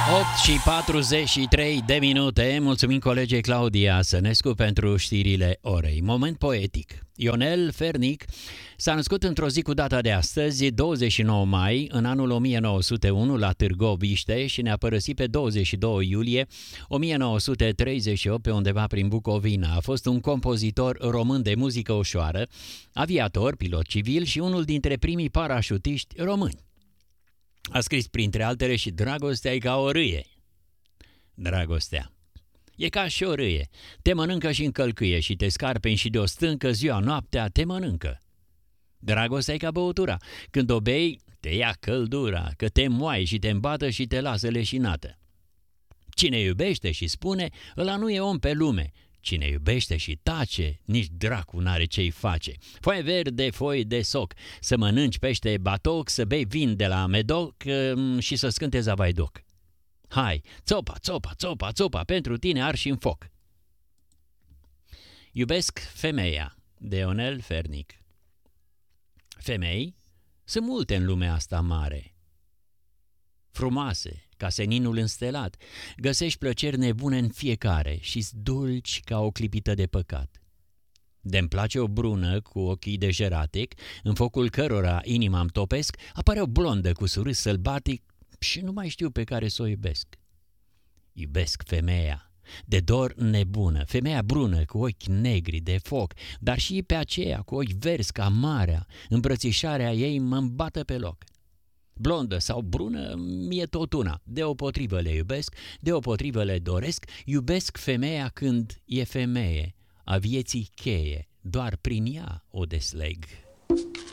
8 și 43 de minute. Mulțumim colegei Claudia Sănescu pentru știrile orei. Moment poetic. Ionel Fernic s-a născut într-o zi cu data de astăzi, 29 mai, în anul 1901 la Târgoviște și ne-a părăsit pe 22 iulie 1938 pe undeva prin Bucovina. A fost un compozitor român de muzică ușoară, aviator, pilot civil și unul dintre primii parașutiști români. A scris printre altele și Dragostea e ca o râie. Dragostea e ca și o râie, te mănâncă și încălcâie și te scarpeni și de o stâncă ziua noaptea te mănâncă. Dragostea e ca băutura, când o bei te ia căldura, că te moai și te îmbată și te lasă leșinată. Cine iubește și spune, ăla nu e om pe lume. Cine iubește și tace, nici dracu n-are ce-i face. Foaie verde, foi de soc, să mănânci pește batoc, să bei vin de la Medoc și să scânte zavaidoc. Hai, țopa, țopa, țopa, țopa, pentru tine arși în foc. Iubesc femeia, de Ionel Fernic. Femei sunt multe în lumea asta mare. Frumoase, ca seninul înstelat, găsești plăceri nebune în fiecare și-s dulci ca o clipită de păcat. De-mi place o brună cu ochii de jeratec, în focul cărora inima-mi topesc, apare o blondă cu surâs sălbatic și nu mai știu pe care să o iubesc. Iubesc femeia, de dor nebună, femeia brună cu ochi negri de foc, dar și pe aceea cu ochi verzi ca marea, îmbrățișarea ei mă îmbată pe loc. Blondă sau brună, mie tot una, deopotrivă le iubesc, deopotrivă le doresc, iubesc femeia când e femeie, a vieții cheie, doar prin ea o desleg.